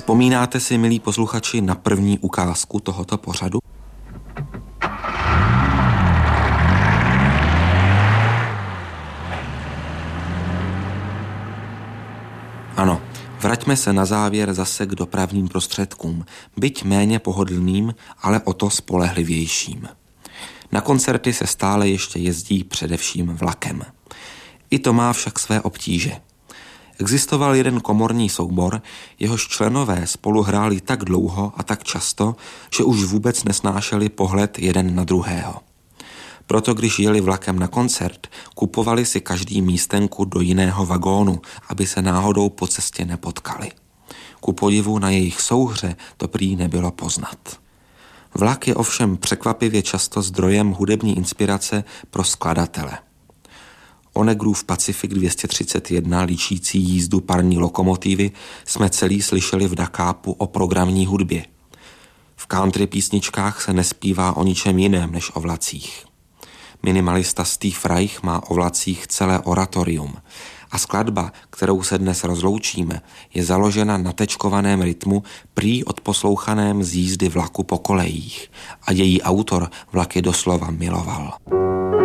Vzpomínáte si, milí posluchači, na první ukázku tohoto pořadu? Ano, vraťme se na závěr zase k dopravním prostředkům, byť méně pohodlným, ale o to spolehlivějším. Na koncerty se stále ještě jezdí především vlakem. I to má však své obtíže. Existoval jeden komorní soubor, jehož členové spolu hráli tak dlouho a tak často, že už vůbec nesnášeli pohled jeden na druhého. Proto když jeli vlakem na koncert, kupovali si každý místenku do jiného vagónu, aby se náhodou po cestě nepotkali. Ku podivu na jejich souhře to prý nebylo poznat. Vlak je ovšem překvapivě často zdrojem hudební inspirace pro skladatele. Onegrův Pacific 231, líčící jízdu parní lokomotivy, jsme celý slyšeli v dakápu o programní hudbě. V country písničkách se nespívá o ničem jiném než o vlacích. Minimalista Steve Reich má o vlacích celé oratorium a skladba, kterou se dnes rozloučíme, je založena na tečkovaném rytmu prý odposlouchaném z jízdy vlaku po kolejích a její autor vlaky doslova miloval.